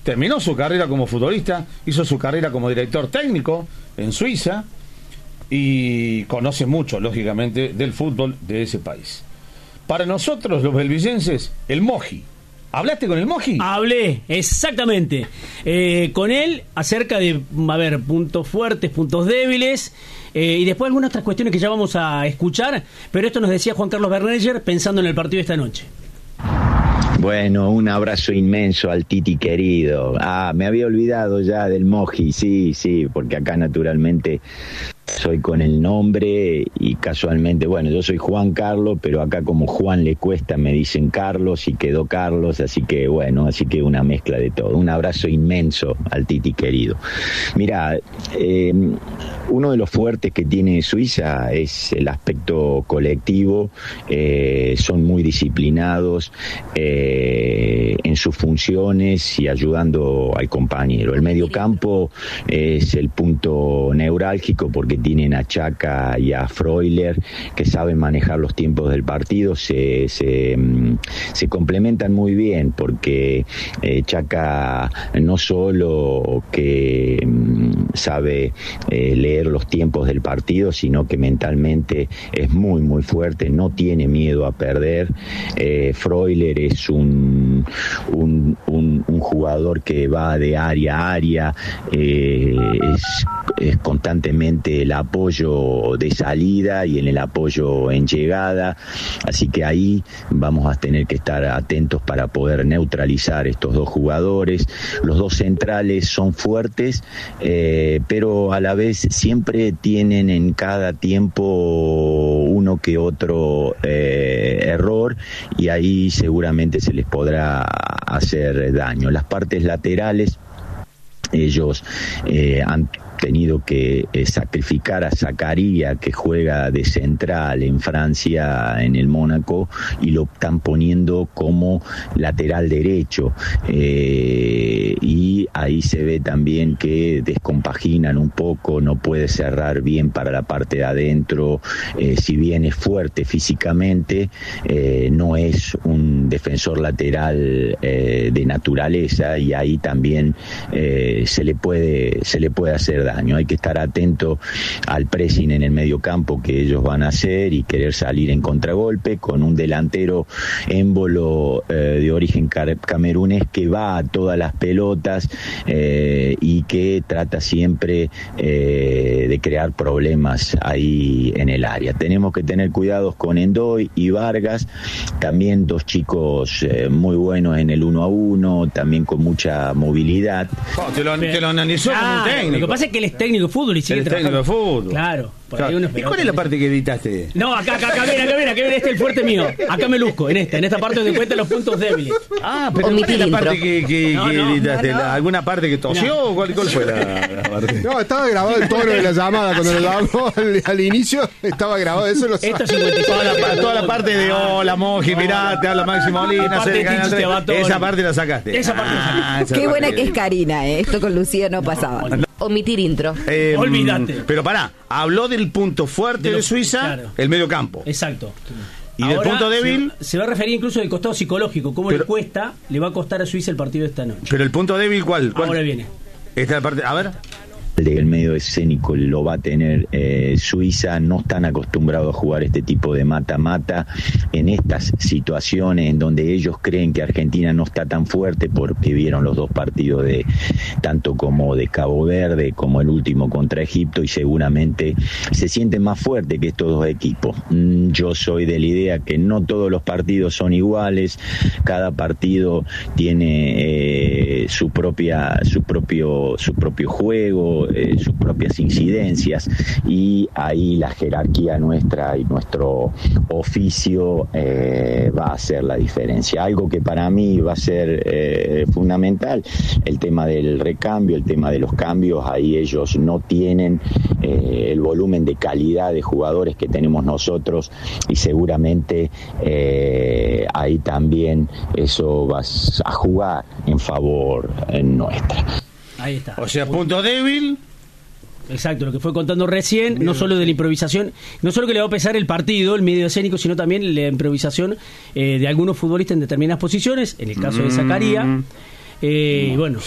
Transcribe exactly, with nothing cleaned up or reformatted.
terminó su carrera como futbolista, hizo su carrera como director técnico en Suiza y conoce mucho, lógicamente, del fútbol de ese país. Para nosotros, los belvicenses, el Moji. ¿Hablaste con el Moji? Hablé, exactamente. Eh, con él acerca de, a ver, puntos fuertes, puntos débiles, eh, y después algunas otras cuestiones que ya vamos a escuchar, pero esto nos decía Juan Carlos Berneger pensando en el partido de esta noche. Bueno, un abrazo inmenso al Titi querido. Ah, me había olvidado ya del Moji, sí, sí, porque acá naturalmente soy con el nombre y casualmente, bueno, yo soy Juan Carlos, pero acá como Juan le cuesta me dicen Carlos y quedó Carlos, así que bueno, así que una mezcla de todo. Un abrazo inmenso al Titi querido. Mira, eh, uno de los fuertes que tiene Suiza es el aspecto colectivo, eh, son muy disciplinados eh, en sus funciones y ayudando al compañero. El mediocampo es el punto neurálgico porque tienen a Chaka y a Freuler que saben manejar los tiempos del partido, se, se, se complementan muy bien porque eh, Chaka no solo que mm, sabe eh, leer los tiempos del partido, sino que mentalmente es muy muy fuerte, no tiene miedo a perder. eh, Freuler es un, un, un, un jugador que va de área a área, eh, es, es constantemente el apoyo de salida y en el apoyo en llegada, así que ahí vamos a tener que estar atentos para poder neutralizar estos dos jugadores. Los dos centrales son fuertes, eh, pero a la vez siempre tienen en cada tiempo uno que otro eh, error y ahí seguramente se les podrá hacer daño. Las partes laterales, ellos eh, han tenido que eh, sacrificar a Zakaria, que juega de central en Francia, en el Mónaco, y lo están poniendo como lateral derecho, eh, y ahí se ve también que descompaginan un poco, no puede cerrar bien para la parte de adentro, eh, si bien es fuerte físicamente, eh, no es un defensor lateral eh, de naturaleza, y ahí también eh, se le puede se le puede hacer daño. Hay que estar atento al pressing en el medio campo que ellos van a hacer y querer salir en contragolpe con un delantero émbolo eh, de origen camerunés que va a todas las pelotas eh, y que trata siempre eh, de crear problemas ahí en el área. Tenemos que tener cuidados con Endoy y Vargas, también dos chicos eh, muy buenos en el uno a uno, también con mucha movilidad. Oh, te, lo, te lo analizó ah, como un técnico. Lo que pasa es que él es técnico de fútbol y sigue el trabajando. técnico de fútbol. Claro. Claro. ¿Y cuál es la parte que editaste? No, acá, acá, acá, ven, acá, ven, acá, ven, este es el fuerte mío. Acá me luzco, en esta, en esta parte donde cuenta los puntos débiles. Ah, pero ¿cuál es la parte que, que, no, que no, editaste? no, no. ¿Alguna parte que tosió no. o cuál, cuál fue la, la parte? No, estaba grabado el tono de la llamada cuando lo llamó al, al inicio, estaba grabado eso. Lo Esto es toda, la, toda la parte de hola, Moji, mirá, te habla Maxi Molina, esa parte la sacaste. Esa parte la sacaste. Ah, Qué buena que es Karina, ¿eh? Esto con Lucía no pasaba. No, no. Omitir intro. Eh, Olvídate. Pero pará, habló del punto fuerte de, los, de Suiza, claro. El medio campo. Exacto. Y ahora, del punto débil. Se, se va a referir incluso del costado psicológico, cómo pero, le cuesta, le va a costar a Suiza el partido de esta noche. Pero el punto débil, ¿cuál? ¿Cuál? Ahora viene. Esta parte, a ver. El medio escénico lo va a tener eh, Suiza, no están acostumbrados a jugar este tipo de mata-mata en estas situaciones en donde ellos creen que Argentina no está tan fuerte porque vieron los dos partidos de tanto como de Cabo Verde como el último contra Egipto y seguramente se sienten más fuertes que estos dos equipos. Mm, yo soy de la idea que no todos los partidos son iguales, cada partido tiene eh, su propia su propio su propio juego, Eh, sus propias incidencias y ahí la jerarquía nuestra y nuestro oficio eh, va a hacer la diferencia. Algo que para mí va a ser eh, fundamental, el tema del recambio, el tema de los cambios, ahí ellos no tienen eh, el volumen de calidad de jugadores que tenemos nosotros y seguramente eh, ahí también eso va a jugar en favor en nuestra. Ahí está. O sea, punto débil. Exacto, lo que fue contando recién, Bien. no solo de la improvisación, no solo que le va a pesar el partido, el medio escénico, sino también la improvisación eh, de algunas futbolistas en determinadas posiciones, en el caso de Zakaria. Eh, y bueno,